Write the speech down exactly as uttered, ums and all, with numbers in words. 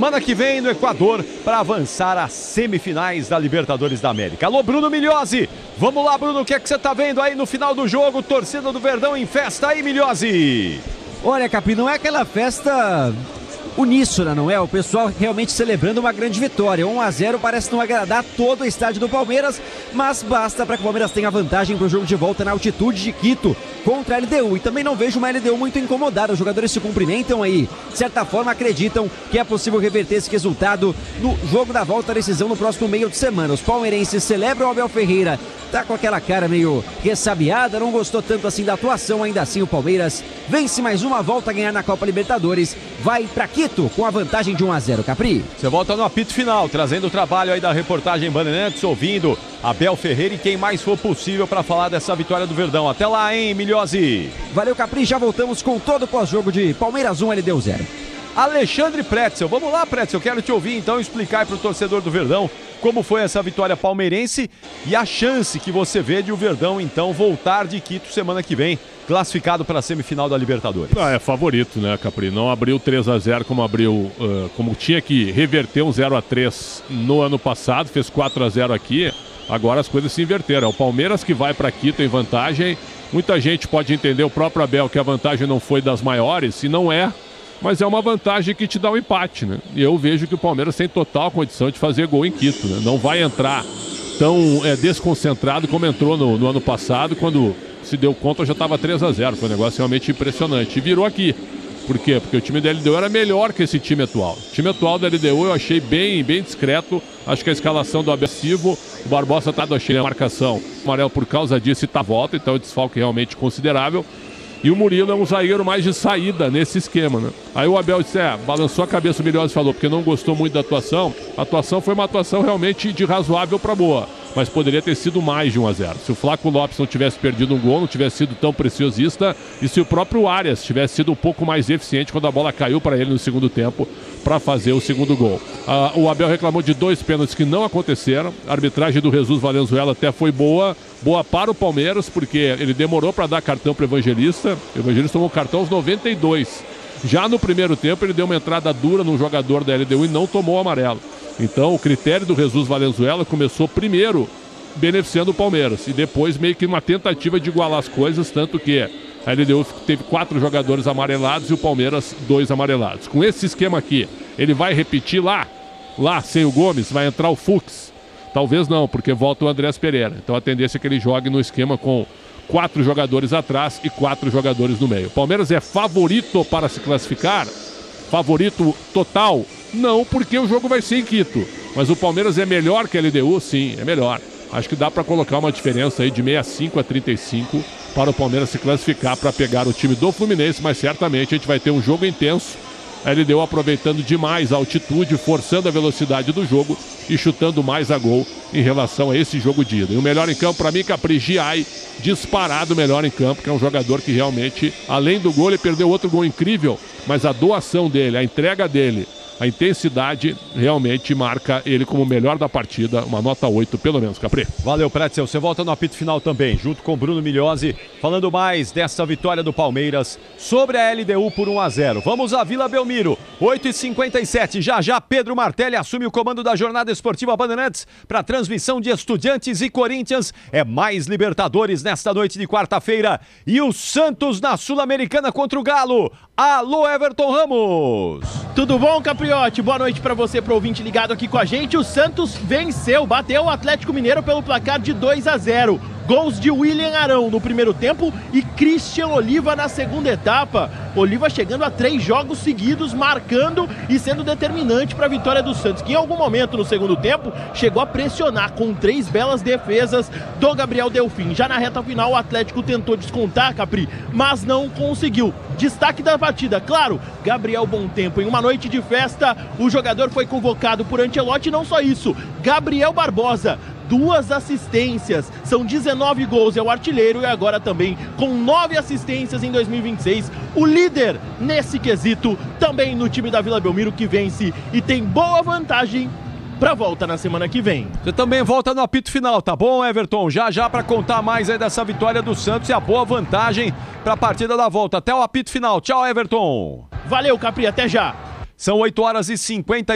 semana que vem no Equador para avançar às semifinais da Libertadores da América. Alô, Bruno Milhozzi. Vamos lá, Bruno, o que é que você tá vendo aí no final do jogo? Torcida do Verdão em festa aí, Milhozzi. Olha, Capri, não é aquela festa uníssona, não é? O pessoal realmente celebrando uma grande vitória. um a zero parece não agradar todo o estádio do Palmeiras, mas basta para que o Palmeiras tenha vantagem para o jogo de volta na altitude de Quito contra a L D U. E também não vejo uma L D U muito incomodada. Os jogadores se cumprimentam aí. De certa forma, acreditam que é possível reverter esse resultado no jogo da volta à decisão no próximo meio de semana. Os palmeirenses celebram o Abel Ferreira. Tá com aquela cara meio ressabiada, não gostou tanto assim da atuação. Ainda assim, o Palmeiras vence mais uma volta a ganhar na Copa Libertadores. Vai para Quito com a vantagem de um a zero, Capri. Você volta no apito final, trazendo o trabalho aí da reportagem Bandeirantes, ouvindo Abel Ferreira e quem mais for possível para falar dessa vitória do Verdão. Até lá, hein, Milhozzi? Valeu, Capri. Já voltamos com todo o pós-jogo de Palmeiras um, L D U zero. Alexandre Pretzel. Vamos lá, Pretzel. Eu quero te ouvir, então, explicar para o torcedor do Verdão como foi essa vitória palmeirense e a chance que você vê de o Verdão, então, voltar de Quito semana que vem, classificado para a semifinal da Libertadores. Ah, é favorito, né, Capri? Não abriu três a zero como abriu, uh, como tinha que reverter um zero a três no ano passado, fez quatro a zero aqui. Agora as coisas se inverteram. É o Palmeiras que vai para Quito em vantagem. Muita gente pode entender, o próprio Abel, que a vantagem não foi das maiores, e não é. Mas é uma vantagem que te dá um empate, né? E eu vejo que o Palmeiras tem total condição de fazer gol em Quito, né? Não vai entrar tão é, desconcentrado como entrou no, no ano passado, quando se deu conta já estava três a zero. Foi um negócio realmente impressionante. E virou aqui. Por quê? Porque o time da L D U era melhor que esse time atual. O time atual da L D U eu achei bem, bem discreto. Acho que a escalação do Abel Silva, o Barbosa tá achei a marcação amarelo por causa disso e tá volta, então é um desfalque realmente considerável. E o Murilo é um zagueiro mais de saída nesse esquema, né? Aí o Abel disse, é, balançou a cabeça, o Milhozzi falou, porque não gostou muito da atuação. A atuação foi uma atuação realmente de razoável para boa, mas poderia ter sido mais de um a zero. Se o Flaco Lopes não tivesse perdido um gol, não tivesse sido tão preciosista, e se o próprio Arias tivesse sido um pouco mais eficiente quando a bola caiu para ele no segundo tempo para fazer o segundo gol. Ah, o Abel reclamou de dois pênaltis que não aconteceram. A arbitragem do Jesus Valenzuela até foi boa, boa para o Palmeiras, porque ele demorou para dar cartão para o Evangelista. O Evangelista tomou cartão aos noventa e dois. Já no primeiro tempo ele deu uma entrada dura no jogador da L D U e não tomou o amarelo. Então o critério do Jesus Valenzuela começou primeiro beneficiando o Palmeiras e depois meio que uma tentativa de igualar as coisas, tanto que a L D U teve quatro jogadores amarelados e o Palmeiras dois amarelados. Com esse esquema aqui, ele vai repetir lá, lá sem o Gomes, vai entrar o Fux. Talvez não, porque volta o Andrés Pereira. Então a tendência é que ele jogue no esquema com quatro jogadores atrás e quatro jogadores no meio. O Palmeiras é favorito para se classificar? Favorito total? Não, porque o jogo vai ser em Quito. Mas o Palmeiras é melhor que a L D U? Sim, é melhor. Acho que dá para colocar uma diferença aí de sessenta e cinco a trinta e cinco para o Palmeiras se classificar para pegar o time do Fluminense, mas certamente a gente vai ter um jogo intenso. A L D U aproveitando demais a altitude, forçando a velocidade do jogo e chutando mais a gol em relação a esse jogo de ida. E o melhor em campo para mim, Capri, Giai, disparado melhor em campo, que é um jogador que realmente, além do gol, ele perdeu outro gol incrível, mas a doação dele, a entrega dele, a intensidade realmente marca ele como o melhor da partida, uma nota oito pelo menos, Capri. Valeu, Pretzel. Você volta no apito final também, junto com o Bruno Milhozzi, falando mais dessa vitória do Palmeiras sobre a L D U por um a zero. Vamos à Vila Belmiro, oito e cinquenta e sete. Já já Pedro Martelli assume o comando da jornada esportiva Bandeirantes para transmissão de Estudiantes e Corinthians. É mais Libertadores nesta noite de quarta-feira. E o Santos na Sul-Americana contra o Galo. Alô, Everton Ramos. Tudo bom, Capriotti? Boa noite para você, pro ouvinte ligado aqui com a gente. O Santos venceu, bateu o Atlético Mineiro pelo placar de dois a zero. Gols de William Arão no primeiro tempo e Christian Oliva na segunda etapa. Oliva chegando a três jogos seguidos, marcando e sendo determinante para a vitória do Santos, que em algum momento no segundo tempo chegou a pressionar com três belas defesas do Gabriel Delfim. Já na reta final o Atlético tentou descontar, Capri, mas não conseguiu. Destaque da partida, claro, Gabriel Bom-Tempo. Em uma noite de festa, o jogador foi convocado por Ancelotti e não só isso, Gabriel Barbosa, duas assistências, são dezenove gols, é o artilheiro e agora também com nove assistências em dois mil e vinte e seis, o líder nesse quesito, também no time da Vila Belmiro, que vence e tem boa vantagem para volta na semana que vem. Você também volta no apito final, tá bom, Everton? Já já para contar mais aí dessa vitória do Santos e a boa vantagem para a partida da volta. Até o apito final. Tchau, Everton. Valeu, Capri, até já. São oito horas e cinquenta